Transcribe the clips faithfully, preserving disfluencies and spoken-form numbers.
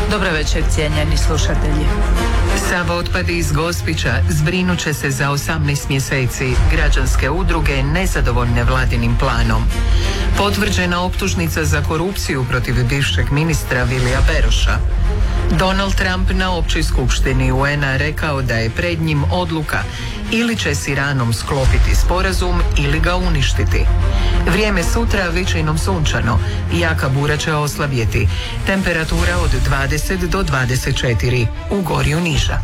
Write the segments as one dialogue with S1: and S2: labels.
S1: Dobar večer, cijenjeni slušatelji.
S2: Sav otpad iz Gospića zbrinut će se za osamnaest mjeseci. Građanske udruge nezadovoljne vladinim planom. Potvrđena optužnica za korupciju protiv bivšeg ministra Vilija Beroša. Donald Trump na općoj skupštini U N A rekao da je pred njim odluka ili će s Iranom sklopiti sporazum ili ga uništiti. Vrijeme sutra većinom sunčano, jaka bura će oslabjeti. Temperatura od dvadeset do dvadeset četiri, u gorju niža.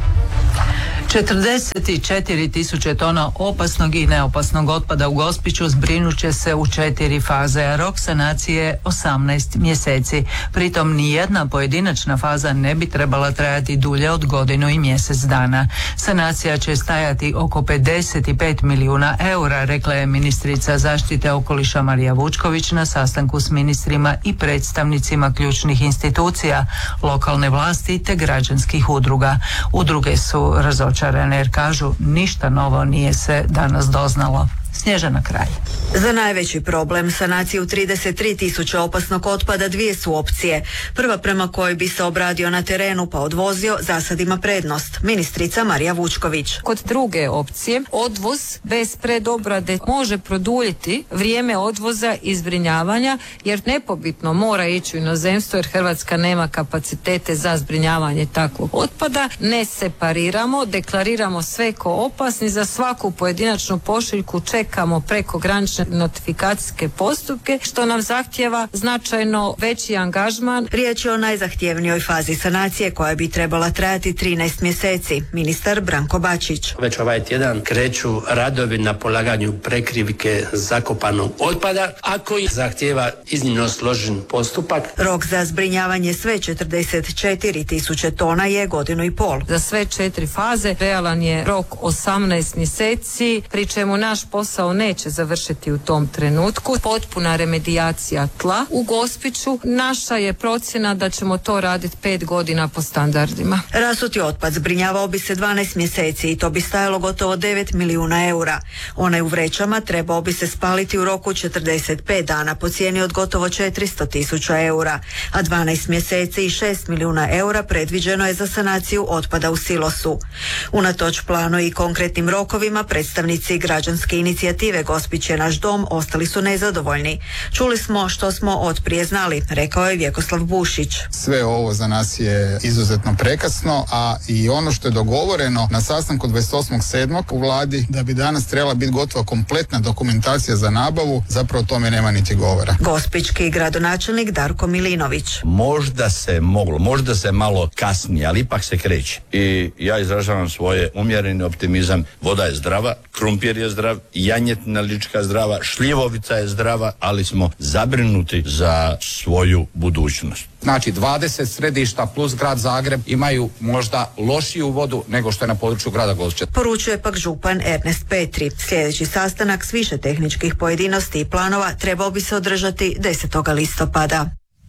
S1: četrdeset četiri tisuće tona opasnog i neopasnog otpada u Gospiću zbrinut će se u četiri faze, a rok sanacije osamnaest mjeseci. Pritom nijedna pojedinačna faza ne bi trebala trajati dulje od godinu i mjesec dana. Sanacija će stajati oko pedeset pet milijuna eura, rekla je ministrica zaštite okoliša Marija Vučković na sastanku s ministrima i predstavnicima ključnih institucija, lokalne vlasti te građanskih udruga. Udruge su razočarane jer kažu ništa novo nije se danas doznalo. Snježana Kralj.
S3: Za najveći problem sanaciju trideset tri tisuće opasnog otpada dvije su opcije. Prva, prema kojoj bi se obradio na terenu pa odvozio, za sad ima prednost. Ministrica Marija Vučković.
S4: Kod druge opcije, odvoz bez predobrade može produljiti vrijeme odvoza i zbrinjavanja, jer nepobitno mora ići u inozemstvo jer Hrvatska nema kapacitete za zbrinjavanje takvog otpada. Ne separiramo, deklariramo sve ko opasni, za svaku pojedinačnu pošiljku čekamo prekogranične notifikacijske postupke, što nam zahtjeva značajno veći angažman.
S3: Riječ je o najzahtjevnijoj fazi sanacije koja bi trebala trajati trinaest mjeseci. Ministar Branko Bačić.
S5: Već ovaj tjedan kreću radovi na polaganju prekrivke zakopanog otpada, a koji zahtjeva iznimno složen postupak.
S3: Rok za zbrinjavanje sve četrdeset četiri tisuće tona je godinu i pol.
S4: Za sve četiri faze realan je rok osamnaest mjeseci, pri čemu naš posao neće završiti u tom trenutku. Potpuna remedijacija tla u Gospiću. Naša je procjena da ćemo to raditi pet godina po standardima.
S3: Rasuti otpad zbrinjavao bi se dvanaest mjeseci i to bi stajalo gotovo devet milijuna eura. Onaj u vrećama trebao bi se spaliti u roku četrdeset pet dana po cijeni od gotovo četiristo tisuća eura, a dvanaest mjeseci i šest milijuna eura predviđeno je za sanaciju otpada u silosu. Unatoč planu i konkretnim rokovima, predstavnici građanske inicijative Gospić je naš dom ostali su nezadovoljni. Čuli smo što smo otprije znali, rekao je Vjekoslav Bušić.
S6: Sve ovo za nas je izuzetno prekasno, a i ono što je dogovoreno na sastanku dvadeset osmog sedmog u vladi da bi danas trebala biti gotova kompletna dokumentacija za nabavu, zapravo o tome nema niti govora.
S3: Gospićki gradonačelnik Darko Milinović.
S7: Možda se moglo, možda se malo kasnije, ali ipak se kreće. I ja izražavam svoje umjereni optimizam. Voda je zdrava, krumpir je zdrav, janjetina lička zdrava, šljivovica je zdrava, ali smo zabrinuti za svoju budućnost.
S8: Znači dvadeset središta plus grad Zagreb imaju možda lošiju vodu nego što je na području grada Gospića.
S3: Poručuje pak župan Ernest Petri. Sljedeći sastanak s više tehničkih pojedinosti i planova trebao bi se održati desetog listopada.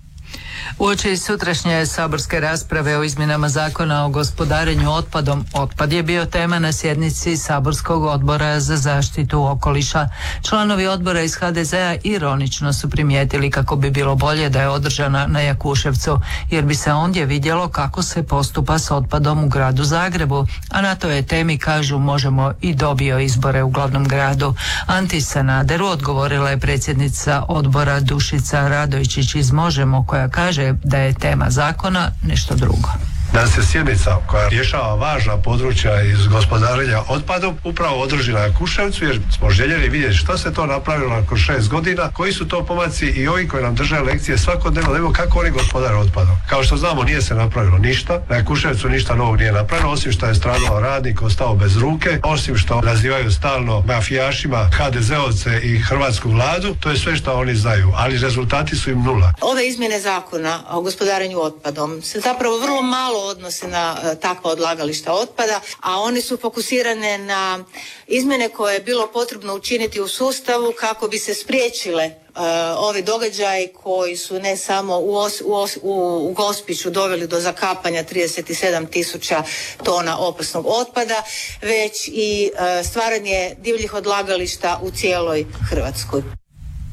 S1: Uoči sutrašnje saborske rasprave o izmjenama zakona o gospodarenju otpadom, otpad je bio tema na sjednici saborskog odbora za zaštitu okoliša. Članovi odbora iz ha de zea ironično su primijetili kako bi bilo bolje da je održana na Jakuševcu, jer bi se ondje vidjelo kako se postupa s otpadom u gradu Zagrebu, a na toj temi, kažu, Možemo i dobio izbore u glavnom gradu. Anti Sanaderu odgovorila je predsjednica odbora Dušica Radojičić iz Možemo, koja kaže da je tema zakona nešto drugo.
S9: Da se sjednica koja rješava važna područja iz gospodarenja otpadom upravo održi na Jakuševcu, jer smo željeli vidjeti što se to napravilo nakon šest godina, koji su to pomaci i ovi koji nam drže lekcije svakodnevno, da vidimo kako oni gospodare otpadom. Kao što znamo, nije se napravilo ništa, na Jakuševcu ništa novog nije napravljeno, osim što je stradao radnik, ostao bez ruke, osim što nazivaju stalno mafijašima ha de zeovce i hrvatsku vladu, to je sve što oni znaju, ali rezultati su im nula.
S10: Ove izmjene zakona o gospodarenju otpadom se zapravo vrlo malo odnose na uh, takva odlagališta otpada, a one su fokusirane na izmjene koje je bilo potrebno učiniti u sustavu kako bi se spriječile uh, ovi događaji koji su ne samo u, os, u, os, u, u Gospiću doveli do zakapanja trideset sedam tisuća tona opasnog otpada, već i uh, stvaranje divljih odlagališta u cijeloj Hrvatskoj.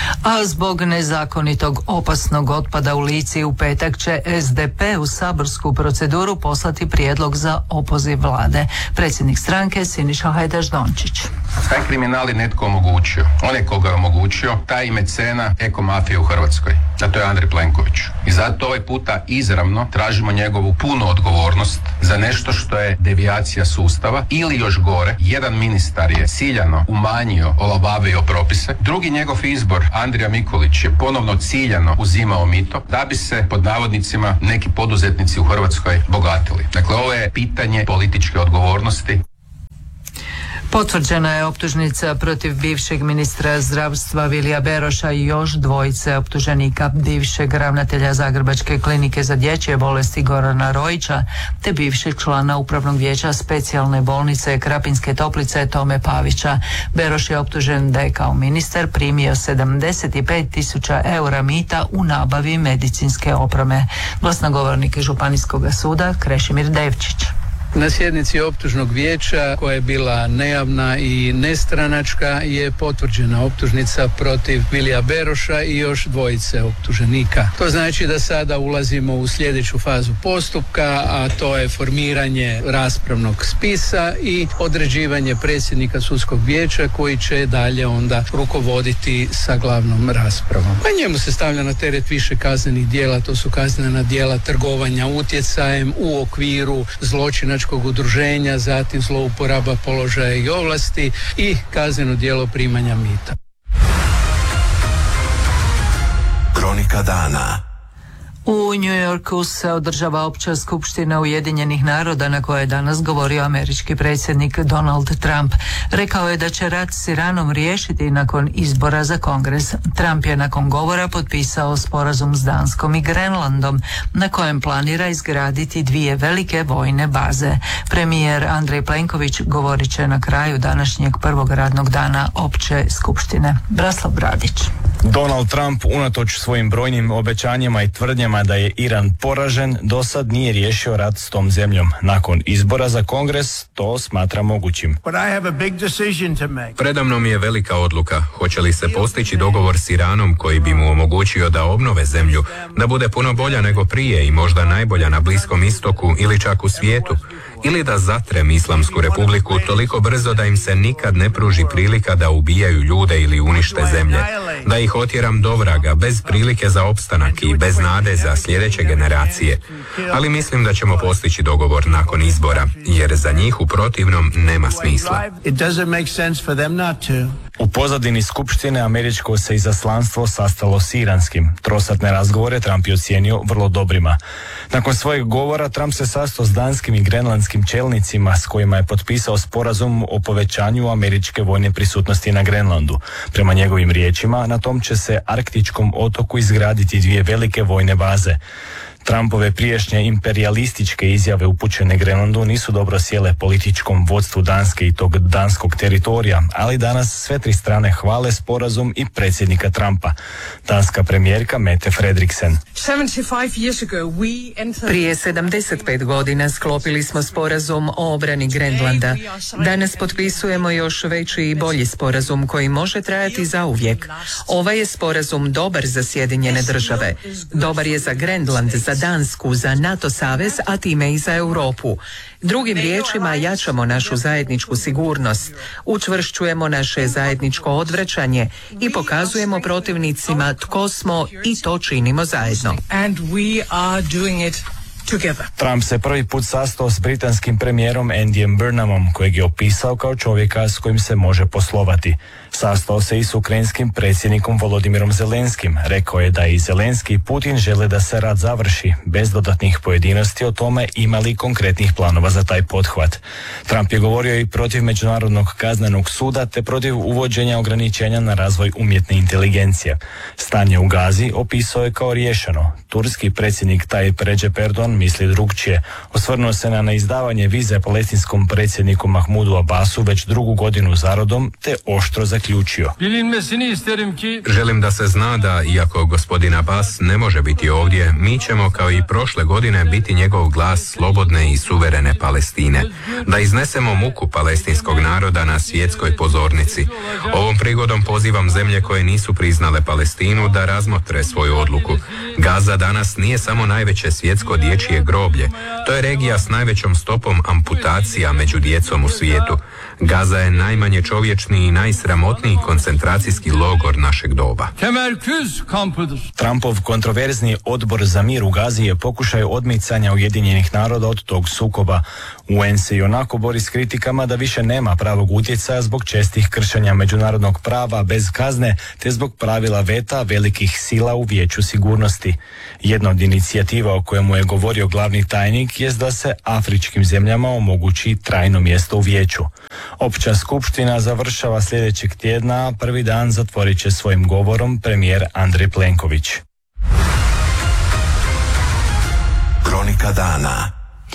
S1: A zbog nezakonitog opasnog otpada u Lici u petak će S D P u saborsku proceduru poslati prijedlog za opoziv vlade. Predsjednik stranke Siniša Hajdaš-Dončić.
S11: Taj kriminal je netko omogućio. On je koga je omogućio, taj i mecena ekomafije u Hrvatskoj. A to je Andrej Plenković. I zato ovaj puta izravno tražimo njegovu punu odgovornost za nešto što je devijacija sustava ili još gore, jedan ministar je ciljano umanjio, olabavio propise. Drugi njegov izbor, Andrija Mikulić, je ponovno ciljano uzimao mito da bi se pod navodnicima neki poduzetnici u Hrvatskoj bogatili. Dakle, ovo je pitanje političke odgovornosti.
S1: Potvrđena je optužnica protiv bivšeg ministra zdravstva Vilija Beroša i još dvojice optuženika, bivšeg ravnatelja Zagrebačke klinike za dječje bolesti Gorana Rojića te bivšeg člana upravnog vijeća specijalne bolnice Krapinske Toplice Tome Pavića. Beroš je optužen da je kao ministar primio sedamdeset pet tisuća eura mita u nabavi medicinske opreme. Glasnogovornik Županijskog suda Krešimir Devčić.
S12: Na sjednici optužnog vijeća, koja je bila nejavna i nestranačka, je potvrđena optužnica protiv Vilija Beroša i još dvojice optuženika. To znači da sada ulazimo u sljedeću fazu postupka, a to je formiranje raspravnog spisa i određivanje predsjednika sudskog vijeća koji će dalje onda rukovoditi sa glavnom raspravom. A njemu se stavlja na teret više kaznenih djela, to su kaznena djela trgovanja utjecajem u okviru zločina udruženja, zatim zlouporaba položaja i ovlasti i kazneno djelo primanja mita.
S13: Kronika dana.
S1: U New Yorku se održava opća skupština Ujedinjenih naroda na kojoj je danas govorio američki predsjednik Donald Trump. Rekao je da će rat s Iranom riješiti nakon izbora za Kongres. Trump je nakon govora potpisao sporazum s Danskom i Grenlandom na kojem planira izgraditi dvije velike vojne baze. Premijer Andrej Plenković govorit će na kraju današnjeg prvog radnog dana opće skupštine. Braslav Bradić.
S14: Donald Trump unatoč svojim brojnim obećanjima i tvrdnjama da je Iran poražen, do sad nije riješio rat s tom zemljom. Nakon izbora za Kongres to smatra mogućim.
S15: Predamnom je velika odluka. Hoće li se postići dogovor s Iranom koji bi mu omogućio da obnove zemlju, da bude puno bolja nego prije i možda najbolja na Bliskom istoku ili čak u svijetu, ili da zatrem Islamsku republiku toliko brzo da im se nikad ne pruži prilika da ubijaju ljude ili unište zemlje, da ih otjeram do vraga bez prilike za opstanak i bez nade za sljedeće generacije. Ali mislim da ćemo postići dogovor nakon izbora, jer za njih u protivnom nema smisla.
S14: U pozadini skupštine američko se izaslanstvo sastalo s iranskim. Trosatne razgovore Trump je ocijenio vrlo dobrima. Nakon svojeg govora Trump se sastao s danskim i grenlandskim čelnicima s kojima je potpisao sporazum o povećanju američke vojne prisutnosti na Grenlandu. Prema njegovim riječima, na tom će se arktičkom otoku izgraditi dvije velike vojne baze. Trumpove prijašnje imperijalističke izjave upućene Grenlandu nisu dobro sjele političkom vodstvu Danske i tog danskog teritorija, ali danas sve tri strane hvale sporazum i predsjednika Trumpa. Danska premijerka Mette Frederiksen.
S2: Prije sedamdeset pet godina sklopili smo sporazum o obrani Grenlanda. Danas potpisujemo još veći i bolji sporazum koji može trajati zauvijek. Ovaj je sporazum dobar za Sjedinjene države. Dobar je za Grenland, za Dansku, za NATO savez, a time i za Europu. Drugim riječima, jačamo našu zajedničku sigurnost, učvršćujemo naše zajedničko odvraćanje i pokazujemo protivnicima tko smo i to činimo zajedno.
S14: Trump se prvi put sastao s britanskim premijerom Andyjem Burnhamom, kojeg je opisao kao čovjeka s kojim se može poslovati. Sastao se i s ukrajinskim predsjednikom Volodimirom Zelenskim. Rekao je da i Zelenski i Putin žele da se rat završi, bez dodatnih pojedinosti o tome ima li konkretnih planova za taj pothvat. Trump je govorio i protiv Međunarodnog kaznenog suda te protiv uvođenja ograničenja na razvoj umjetne inteligencije. Stanje u Gazi opisao je kao riješeno. Turski predsjednik Tayyip Recep Erdogan misli drugčije. Osvrnuo se na neizdavanje vize palestinskom predsjedniku Mahmudu Abbasu već drugu godinu zarodom, te oštro zaključio.
S15: Želim da se zna da, iako gospodin Abbas ne može biti ovdje, mi ćemo kao i prošle godine biti njegov glas slobodne i suverene Palestine. Da iznesemo muku palestinskog naroda na svjetskoj pozornici. Ovom prigodom pozivam zemlje koje nisu priznale Palestinu da razmotre svoju odluku. Gaza danas nije samo najveće svjetsko dječje groblje. To je regija s najvećom stopom amputacija među djecom u svijetu. Gaza je najmanje čovječni i najsramotniji koncentracijski logor našeg doba.
S14: Trumpov kontroverzni odbor za mir u Gazi je pokušaj odmicanja Ujedinjenih naroda od tog sukoba. U en se i onako bori s kritikama da više nema pravog utjecaja zbog čestih kršenja međunarodnog prava bez kazne, te zbog pravila veta velikih sila u Vijeću sigurnosti. Jedna od inicijativa o kojemu je govorio glavni tajnik jest da se afričkim zemljama omogući trajno mjesto u Vijeću. Opća skupština završava sljedećeg tjedna, a prvi dan zatvorit će svojim govorom premijer Andrej Plenković.
S13: Kronika dana.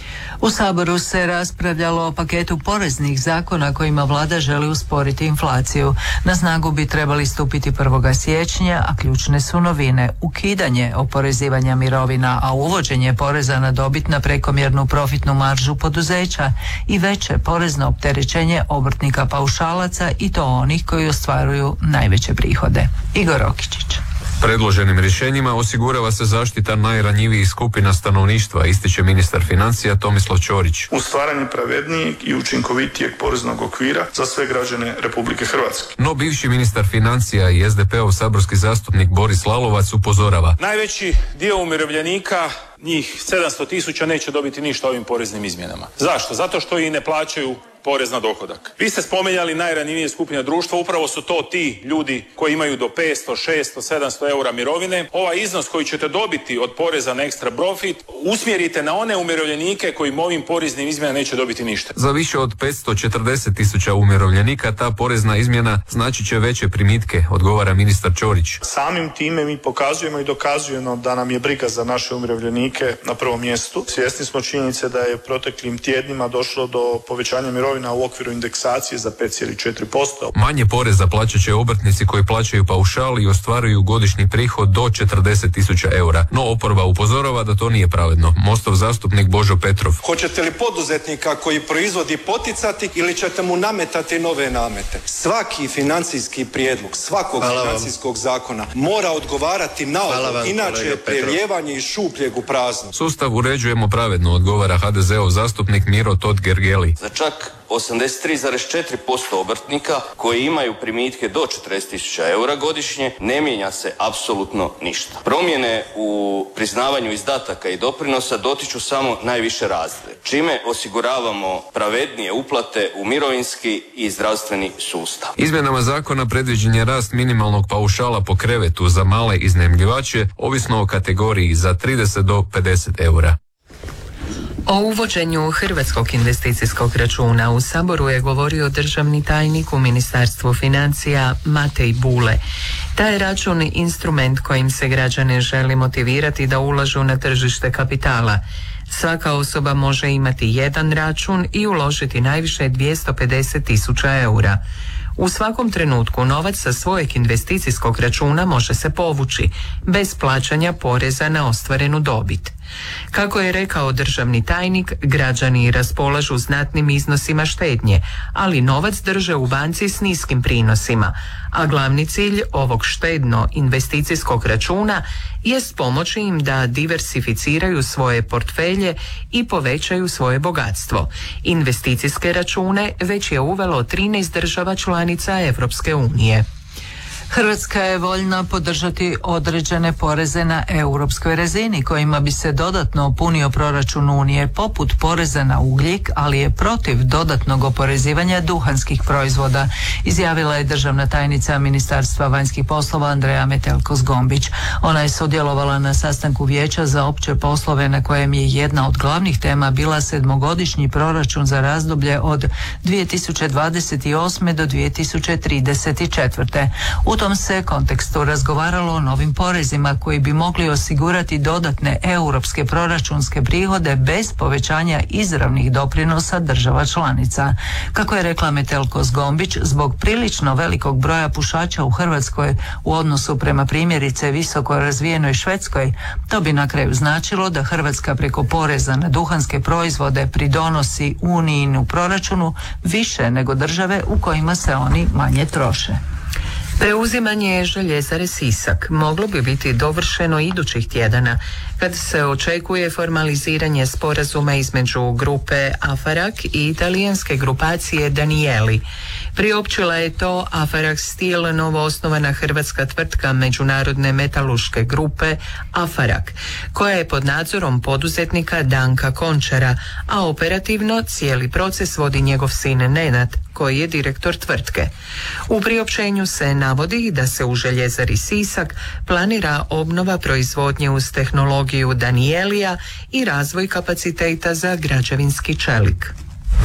S1: U Saboru se raspravljalo o paketu poreznih zakona kojima vlada želi usporiti inflaciju. Na snagu bi trebali stupiti prvog siječnja, a ključne su novine: ukidanje oporezivanja mirovina, a uvođenje poreza na dobit na prekomjernu profitnu maržu poduzeća i veće porezno opterećenje obrtnika paušalaca, i to onih koji ostvaruju najveće prihode. Igor Rokičić.
S16: Predloženim rješenjima osigurava se zaštita najranjivijih skupina stanovništva, ističe ministar financija Tomislav Ćorić.
S17: U stvaranju pravednijeg i učinkovitijeg poreznog okvira za sve građane Republike Hrvatske.
S16: No bivši ministar financija i es de pe ov saborski zastupnik Boris Lalovac upozorava.
S18: Najveći dio umirovljenika, njih sedamsto tisuća, neće dobiti ništa ovim poreznim izmjenama. Zašto? Zato što i ne plaćaju porez na dohodak. Vi ste spomenjali najranjivije skupine društva, upravo su to ti ljudi koji imaju do petsto, šesto, sedamsto eura mirovine. Ovaj iznos koji ćete dobiti od poreza na ekstra profit usmjerite na one umirovljenike koji ovim poreznim izmjenama neće dobiti ništa.
S16: Za više od petsto četrdeset tisuća umirovljenika ta porezna izmjena znači će veće primitke, odgovara ministar Ćorić.
S17: Samim time mi pokazujemo i dokazujemo da nam je briga za naše umirovljenike na prvom mjestu. Svjesni smo činjenice da je proteklim tjednima došlo do povećanja mirovina u okviru indeksacije za pet zarez četiri posto.
S16: Manje poreza plaćat će obrtnici koji plaćaju paušal i ostvaruju godišnji prihod do četrdeset tisuća eura. No oporba upozorava da to nije pravedno. Mostov zastupnik Božo Petrov.
S19: Hoćete li poduzetnika koji proizvodi poticati ili ćete mu nametati nove namete? Svaki financijski prijedlog, svakog Hvala financijskog vam. zakona mora odgovarati na ovo, inače je prelijevanje iz šupljeg u prazno.
S16: Sustav uređujemo pravedno, odgovara ha de ze ov zastupnik Miro Totgergeli.
S20: Za čak osamdeset tri zarez četiri posto obrtnika koji imaju primitke do četrdeset tisuća eura godišnje ne mijenja se apsolutno ništa. Promjene u priznavanju izdataka i doprinosa dotiču samo najviše razrede, čime osiguravamo pravednije uplate u mirovinski i zdravstveni sustav.
S16: Izmjenama zakona predviđen je rast minimalnog paušala po krevetu za male iznajmljivače, ovisno o kategoriji, za trideset do pedeset eura.
S2: O uvođenju hrvatskog investicijskog računa u Saboru je govorio državni tajnik u Ministarstvu financija Matej Bule. Taj račun je instrument kojim se građane želi motivirati da ulažu na tržište kapitala. Svaka osoba može imati jedan račun i uložiti najviše dvjesto pedeset tisuća eura. U svakom trenutku novac sa svojeg investicijskog računa može se povući, bez plaćanja poreza na ostvarenu dobit. Kako je rekao državni tajnik, građani raspolažu znatnim iznosima štednje, ali novac drže u banci s niskim prinosima, a glavni cilj ovog štedno investicijskog računa jest pomoći im da diversificiraju svoje portfelje i povećaju svoje bogatstvo. Investicijske račune već je uvelo trinaest država članica Europske unije. Hrvatska je voljna podržati određene poreze na europskoj razini kojima bi se dodatno punio proračun Unije, poput poreza na ugljik, ali je protiv dodatnog oporezivanja duhanskih proizvoda, izjavila je državna tajnica Ministarstva vanjskih poslova Andreja Metelko-Zgombić. Ona je sudjelovala na sastanku Vijeća za opće poslove na kojem je jedna od glavnih tema bila sedmogodišnji proračun za razdoblje od dvije tisuće dvadeset osme do dvije tisuće trideset četvrte. U
S1: tom se kontekstu razgovaralo o novim porezima koji bi mogli osigurati dodatne europske proračunske prihode bez povećanja izravnih doprinosa država članica. Kako je rekla Metelko Zgombić, zbog prilično velikog broja pušača u Hrvatskoj u odnosu prema primjerice visoko razvijenoj Švedskoj, to bi na kraju značilo da Hrvatska preko poreza na duhanske proizvode pridonosi Unijinu proračunu više nego države u kojima se oni manje troše.
S2: Preuzimanje željezare Sisak moglo bi biti dovršeno idućih tjedana kad se očekuje formaliziranje sporazuma između grupe Afarak i italijanske grupacije Danieli. Priopćila je to Afarak Steel, novoosnovana hrvatska tvrtka međunarodne metaluške grupe Afarak, koja je pod nadzorom poduzetnika Danka Končara, a operativno cijeli proces vodi njegov sin Nenad, koji je direktor tvrtke. U priopćenju se navodi da se u željezari Sisak planira obnova proizvodnje uz tehnologiju Danielija i razvoj kapaciteta za građevinski čelik.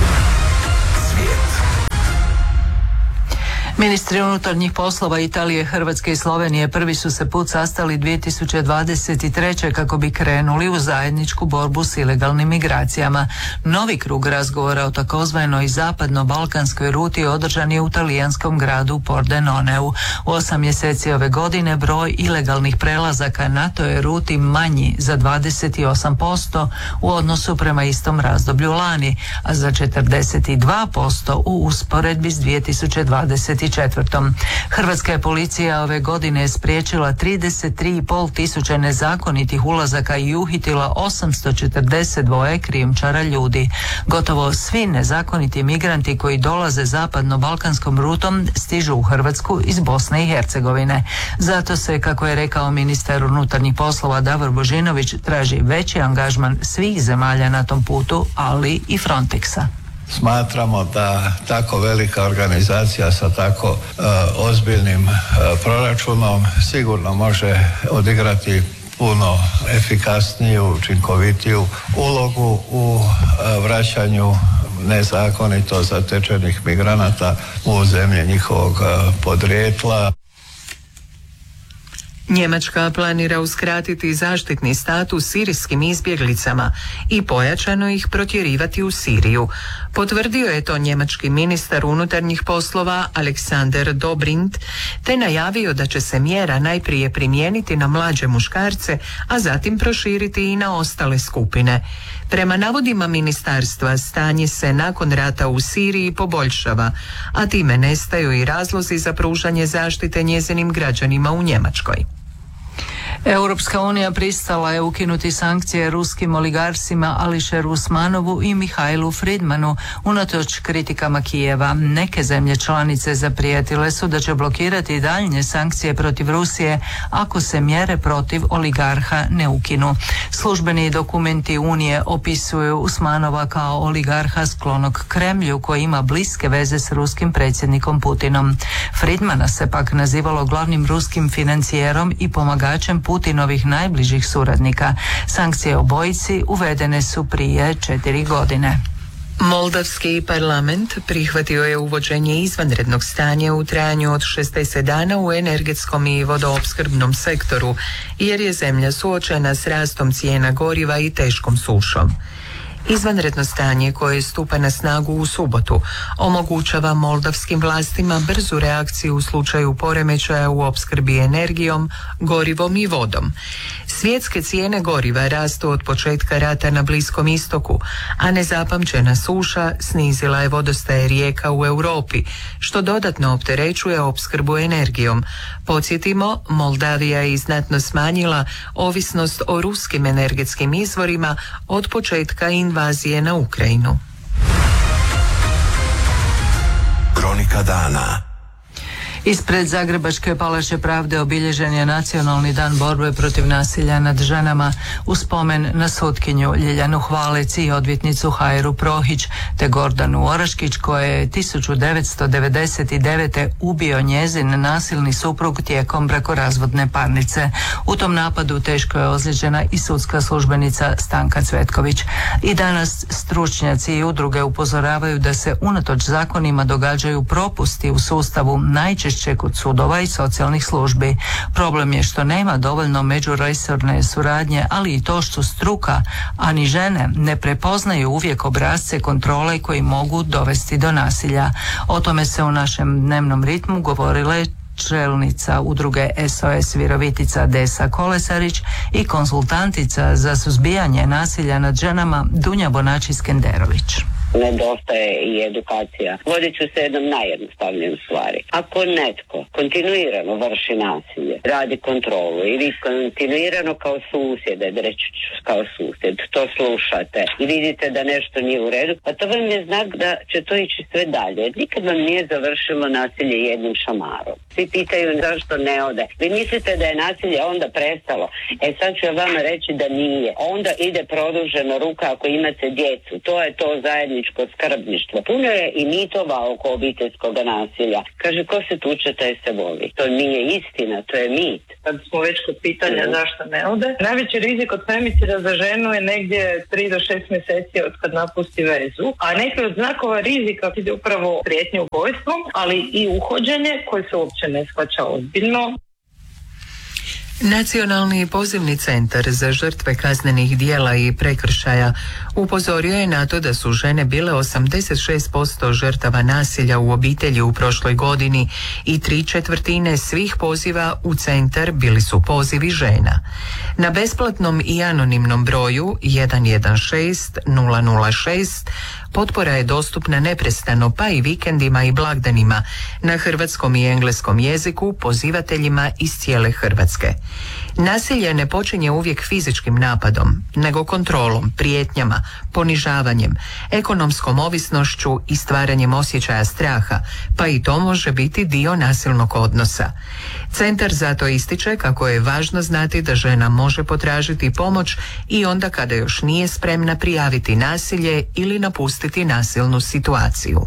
S1: Ministri unutarnjih poslova Italije, Hrvatske i Slovenije prvi su se put sastali dvije tisuće dvadeset treće kako bi krenuli u zajedničku borbu s ilegalnim migracijama. Novi krug razgovora o takozvanoj zapadno-balkanskoj ruti održan je u talijanskom gradu Pordenoneu. U osam mjeseci ove godine broj ilegalnih prelazaka na toj ruti manji za dvadeset osam posto u odnosu prema istom razdoblju lani, a za četrdeset dva posto u usporedbi s dvije tisuće dvadeset četvrtom. Hrvatska je policija ove godine spriječila trideset tri i pol tisuće nezakonitih ulazaka i uhitila osamsto četrdeset dva krijumčara ljudi. Gotovo svi nezakoniti migranti koji dolaze zapadno-balkanskom rutom stižu u Hrvatsku iz Bosne i Hercegovine. Zato se, kako je rekao ministar unutarnjih poslova Davor Božinović, traži veći angažman svih zemalja na tom putu, ali i Frontexa.
S21: Smatramo da tako velika organizacija sa tako uh, ozbiljnim uh, proračunom sigurno može odigrati puno efikasniju, učinkovitiju ulogu u uh, vraćanju nezakonito zatečenih migranata u zemlje njihovog uh, podrijetla.
S2: Njemačka planira uskratiti zaštitni status sirijskim izbjeglicama i pojačano ih protjerivati u Siriju. Potvrdio je to njemački ministar unutarnjih poslova Alexander Dobrindt, te najavio da će se mjera najprije primijeniti na mlađe muškarce, a zatim proširiti i na ostale skupine. Prema navodima ministarstva, stanje se nakon rata u Siriji poboljšava, a time nestaju i razlozi za pružanje zaštite njezinim građanima u Njemačkoj.
S1: Europska unija pristala je ukinuti sankcije ruskim oligarsima Ališeru Usmanovu i Mihajlu Fridmanu unatoč kritikama Kijeva. Neke zemlje članice zaprijetile su da će blokirati daljnje sankcije protiv Rusije ako se mjere protiv oligarha ne ukinu. Službeni dokumenti Unije opisuju Usmanova kao oligarha sklonog Kremlju koji ima bliske veze s ruskim predsjednikom Putinom. Fridmana se pak nazivalo glavnim ruskim financijerom i pomagačem Putinovih najbližih suradnika. Sankcije obojici uvedene su prije četiri godine.
S2: Moldavski parlament prihvatio je uvođenje izvanrednog stanja u trajanju od šezdeset dana u energetskom i vodoopskrbnom sektoru, jer je zemlja suočena s rastom cijena goriva i teškom sušom. Izvanredno stanje koje stupa na snagu u subotu omogućava moldavskim vlastima brzu reakciju u slučaju poremećaja u opskrbi energijom, gorivom i vodom. Svjetske cijene goriva rastu od početka rata na Bliskom istoku, a nezapamćena suša snizila je vodostaje rijeka u Europi, što dodatno opterećuje opskrbu energijom. Podsjetimo, Moldavija je znatno smanjila ovisnost o ruskim energetskim izvorima od početka invazije na Ukrajinu.
S13: Kronika dana.
S1: Ispred Zagrebačke palače pravde obilježen je Nacionalni dan borbe protiv nasilja nad ženama u spomen na sutkinju Ljiljanu Hvalec i odvjetnicu Hajru Prohić te Gordanu Oraškić koja je tisuću devetsto devedeset devete. ubio njezin nasilni suprug tijekom brakorazvodne parnice. U tom napadu teško je ozlijeđena i sudska službenica Stanka Cvetković. I danas stručnjaci i udruge upozoravaju da se unatoč zakonima događaju propusti u sustavu, najčešće najčešće kod sudova i socijalnih službi. Problem je što nema dovoljno međuresorne suradnje, ali i to što struka, a ni žene, ne prepoznaju uvijek obrasce kontrole koji mogu dovesti do nasilja. O tome se u našem dnevnom ritmu govorile čelnica udruge S O S Virovitica Desa Kolesarić i konzultantica za suzbijanje nasilja nad ženama Dunja Bonači-Skenderović.
S5: Nedostaje i edukacija. Vodit ću se jednom najjednostavnijom stvari. Ako netko kontinuirano vrši nasilje, radi kontrolu i vi kontinuirano kao susjede, reći ću kao susjed, to slušate i vidite da nešto nije u redu, pa to vam je znak da će to ići sve dalje. Nikad vam nije završilo nasilje jednim šamarom. Svi pitaju zašto ne ode. Vi mislite da je nasilje onda prestalo. E sad ću ja vama reći da nije. Onda ide produžena ruka ako imate djecu. To je to zajedno skrbništvo. Puno je i mitova oko obiteljskog nasilja. Kaže, ko se tuče, taj se voli. To nije istina, to je mit.
S22: Kad smo već kod pitanja mm. zašto ne ode, najveći rizik od femicida za ženu je negdje tri do šest mjeseci od kad napusti vezu, a neki od znakova rizika ide upravo prijetnje ubojstvom, ali i uhođenje koje se uopće ne shvaća ozbiljno.
S2: Nacionalni pozivni centar za žrtve kaznenih dijela i prekršaja upozorio je na to da su žene bile osamdeset šest posto žrtava nasilja u obitelji u prošloj godini i tri četvrtine svih poziva u centar bili su pozivi žena. Na besplatnom i anonimnom broju jedan jedan šest nula nula šest potpora je dostupna neprestano, pa i vikendima i blagdanima na hrvatskom i engleskom jeziku pozivateljima iz cijele Hrvatske. Nasilje ne počinje uvijek fizičkim napadom, nego kontrolom, prijetnjama, ponižavanjem, ekonomskom ovisnošću i stvaranjem osjećaja straha, pa i to može biti dio nasilnog odnosa. Centar zato ističe kako je važno znati da žena može potražiti pomoć i onda kada još nije spremna prijaviti nasilje ili napustiti nasilnu situaciju.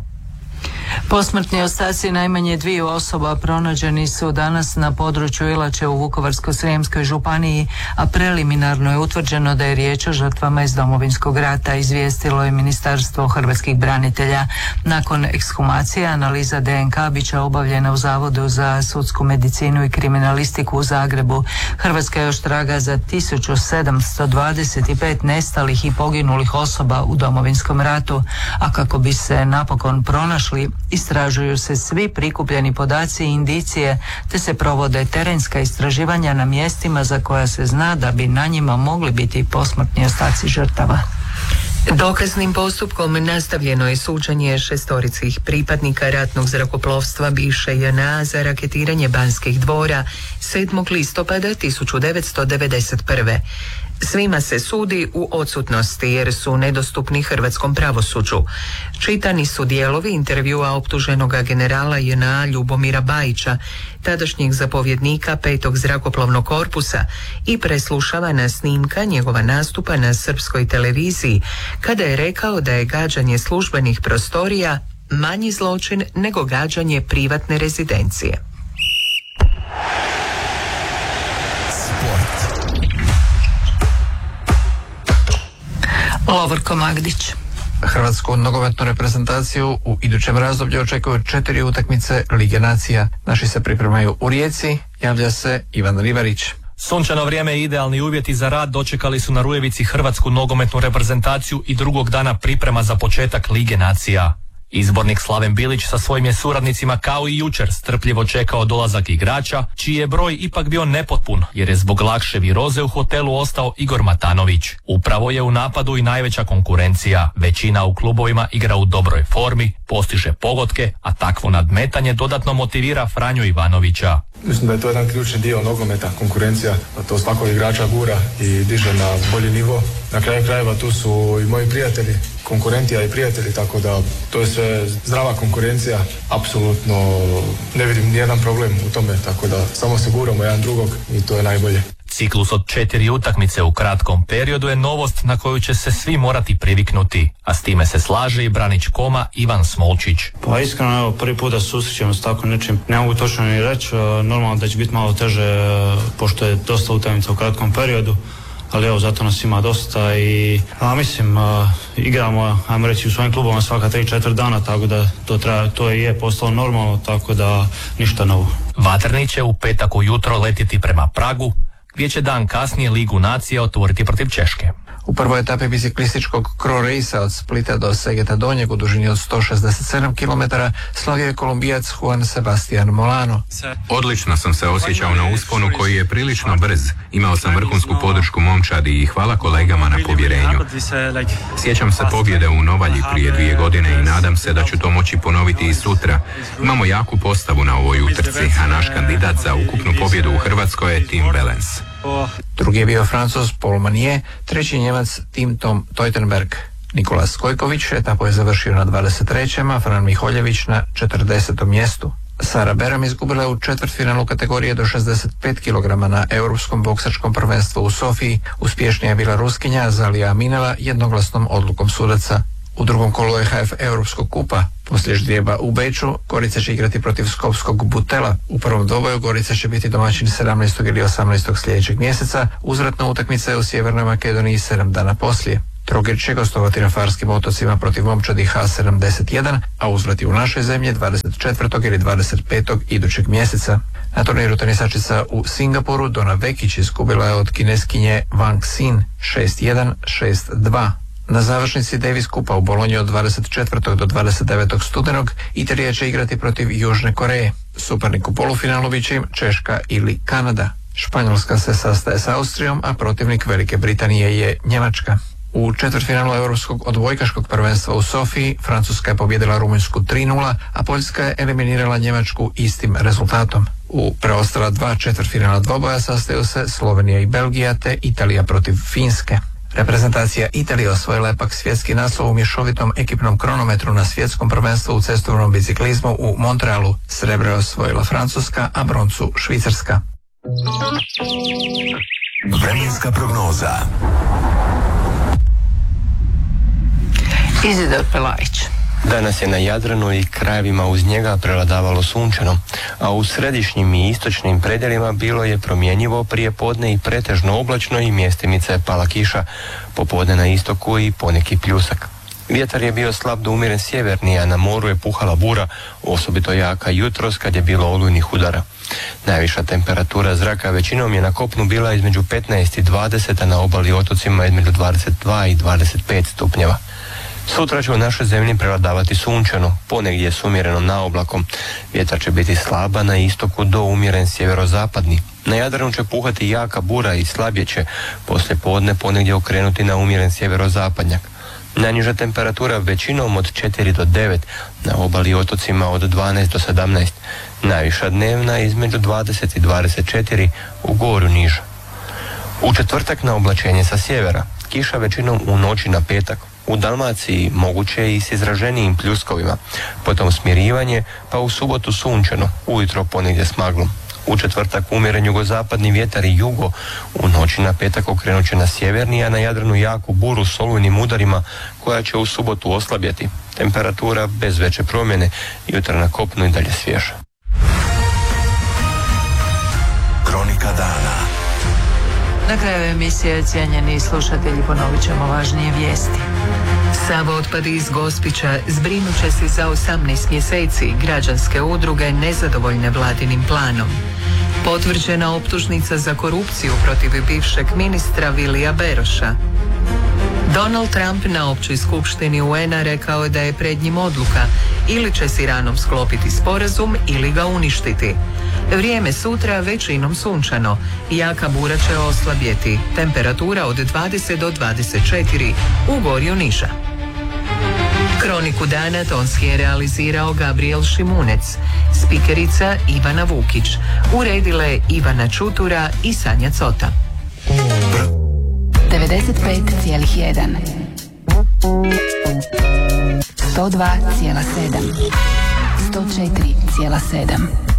S1: Posmrtni ostaci najmanje dviju osoba pronađeni su danas na području Ilače u Vukovarsko-srijemskoj županiji, a preliminarno je utvrđeno da je riječ o žrtvama iz Domovinskog rata, izvijestilo je Ministarstvo hrvatskih branitelja. Nakon ekshumacije analiza D N K bića obavljena u Zavodu za sudsku medicinu i kriminalistiku u Zagrebu. Hrvatska još traga za tisuću sedamsto dvadeset pet nestalih i poginulih osoba u Domovinskom ratu, a kako bi se napokon pronašli, istražuju se svi prikupljeni podaci i indicije, te se provode terenska istraživanja na mjestima za koja se zna da bi na njima mogli biti posmrtni ostaci žrtava.
S2: Dokaznim postupkom nastavljeno je suđenje šestoricih pripadnika ratnog zrakoplovstva bivše J N A za raketiranje Banskih dvora sedmog listopada tisuću devetsto devedeset prve. Svima se sudi u odsutnosti jer su nedostupni hrvatskom pravosuđu. Čitani su dijelovi intervjua optuženoga generala J N A Ljubomira Bajića, tadašnjeg zapovjednika petog zrakoplovnog korpusa, i preslušavana snimka njegova nastupa na srpskoj televiziji kada je rekao da je gađanje službenih prostorija manji zločin nego gađanje privatne rezidencije.
S1: Lovorko Magdić.
S23: Hrvatsku nogometnu reprezentaciju u idućem razdoblju očekuju četiri utakmice Lige nacija. Naši se pripremaju u Rijeci, javlja se Ivan Rivarić.
S24: Sunčano vrijeme i idealni uvjeti za rad dočekali su na Rujevici Hrvatsku nogometnu reprezentaciju i drugog dana priprema za početak Lige nacija. Izbornik Slaven Bilić sa svojim je suradnicima kao i jučer strpljivo čekao dolazak igrača, čiji je broj ipak bio nepotpun jer je zbog lakše viroze u hotelu ostao Igor Matanović. Upravo je u napadu i najveća konkurencija. Većina u klubovima igra u dobroj formi, postiže pogodke, a takvo nadmetanje dodatno motivira Franju Ivanovića.
S25: Mislim da je to jedan ključni dio nogometa, konkurencija, da to svakog igrača gura i diže na bolji nivo. Na kraju krajeva tu su i moji prijatelji, konkurentija i prijatelji, tako da to je sve zdrava konkurencija. Apsolutno ne vidim nijedan problem u tome, tako da samo se guramo jedan drugog i to je najbolje.
S24: Ciklus od četiri utakmice u kratkom periodu je novost na koju će se svi morati priviknuti, a s time se slaže i branič Koma Ivan Smolčić.
S26: Pa iskreno, evo, prvi put da se susrećemo s tako nečim, ne mogu točno ni reći, normalno da će biti malo teže pošto je dosta utakmica u kratkom periodu, ali evo zato nas ima dosta i a, mislim a, igramo, ajmo reći, u svojim klubovima svaka tri četiri dana, tako da to, treba, to je postalo normalno, tako da ništa novo.
S24: Vatreni će u petak ujutro letjeti prema Pragu, gdje će dan kasnije Ligu nacija otvoriti protiv Češke.
S23: U prvoj etapi biciklističkog Cro Racea od Splita do Segeta Donjeg u dužini od sto šezdeset sedam kilometara slavio je Kolumbijac Juan Sebastian Molano.
S15: Odlično sam se osjećao na usponu koji je prilično brz. Imao sam vrhunsku podršku momčadi i hvala kolegama na povjerenju. Sjećam se pobjede u Novalji prije dvije godine i nadam se da ću to moći ponoviti i sutra. Imamo jaku postavu na ovoj utrci, a naš kandidat za ukupnu pobjedu u Hrvatskoj je Tim Wellens.
S23: Drugi je bio Francuz Paul Manier, treći Njemac Tim Tom Teutenberg. Nikola Skojković etapu je završio na dvadeset trećem a Fran Miholjević na četrdesetom mjestu. Sara Beram izgubila je u četvrtfinalu kategorije do šezdeset pet kilograma na Europskom boksačkom prvenstvu u Sofiji. Uspješnija je bila Ruskinja Zalija Aminela jednoglasnom odlukom sudaca. U drugom kolu E H F Europskog kupa poslije ždrijeba u Beču Gorica će igrati protiv Skopskog Butela. U prvom dvoboju Gorica će biti domaćin sedamnaestog ili osamnaestog sljedećeg mjeseca. Uzvratna utakmica je u Sjevernoj Makedoniji sedam dana poslije. Trogir će gostovati na Farskim otocima protiv momčadi H sedamdeset jedan, a uzvrati u našoj zemlji dvadeset četvrtog ili dvadeset petog idućeg mjeseca. Na turniru tenisačica u Singapuru Dona Vekić izgubila je od Kineskinje Wang Xin šest jedan šest dva. Na završnici Davis Kupa u Bolonji od dvadeset četvrtog do dvadeset devetog studenog Italija će igrati protiv Južne Koreje. Suparnik u polufinalu bit će im Češka ili Kanada. Španjolska se sastaje s Austrijom, a protivnik Velike Britanije je Njemačka. U četvrtfinalu Europskog odbojkaškog prvenstva u Sofiji Francuska je pobijedila Rumunjsku tri nula, a Poljska je eliminirala Njemačku istim rezultatom. U preostala dva četvrtfinala dvoboja sastaju se Slovenija i Belgija te Italija protiv Finske. Reprezentacija Italije osvojila je pak svjetski naslov u mješovitom ekipnom kronometru na svjetskom prvenstvu u cestovnom biciklizmu u Montrealu. Srebro je osvojila Francuska, a broncu Švicarska.
S13: Vremenska prognoza.
S1: Izidor Pelajić.
S3: Danas je na Jadranu i krajevima uz njega prevladavalo sunčano, a u središnjim i istočnim predjelima bilo je promjenjivo prije podne i pretežno oblačno i mjestimice pala kiša, popodne na istoku i poneki pljusak. Vjetar je bio slab do umjeren sjeverni, a na moru je puhala bura, osobito jaka jutros kad je bilo olujnih udara. Najviša temperatura zraka većinom je na kopnu bila između petnaest i dvadeset, a na obali i otocima između dvadeset dva i dvadeset pet stupnjeva. Sutra će u našoj zemlji prevladavati sunčano, ponegdje s umjerenom naoblakom. Vjetar će biti slaba na istoku do umjeren sjeverozapadni. Na Jadranu će puhati jaka bura i slabije će poslije podne ponegdje okrenuti na umjeren sjeverozapadnjak. Najniža temperatura većinom od četiri do devet, na obali i otocima od dvanaest do sedamnaest. Najviša dnevna između dvadeset i dvadeset četiri, u goru niža. U četvrtak na oblačenje sa sjevera, kiša većinom u noći na petak. U Dalmaciji moguće i s izraženijim pljuskovima, potom smirivanje, pa u subotu sunčano, ujutro ponegdje s maglom. U četvrtak umjeren jugozapadni vjetar i jugo, u noći na petak okrenut će na sjeverni, a na Jadranu jaku buru s olujnim udarima koja će u subotu oslabjeti. Temperatura bez veće promjene, jutra na kopnu i dalje svježa.
S13: Kronika dana.
S1: Na kraju emisije, cijenjeni slušatelji, ponovit ćemo važnije vijesti.
S2: Sav otpad iz Gospića zbrinut će se za osamnaest mjeseci. Građanske udruge nezadovoljne vladinim planom. Potvrđena optužnica za korupciju protiv bivšeg ministra Vilija Beroša. Donald Trump na općoj skupštini U N-a rekao je da je pred njim odluka: ili će s Iranom sklopiti sporazum ili ga uništiti. Vrijeme sutra većinom sunčano, jaka bura će oslabjeti, temperatura od dvadeset do dvadeset četiri, u gorju niža. Kroniku dana tonski je realizirao Gabriel Šimunec, spikerica Ivana Vukić, uredile Ivana Čutura i Sanja Cota.
S4: devedeset pet zarez jedan, sto dva zarez sedam, sto četiri zarez sedam.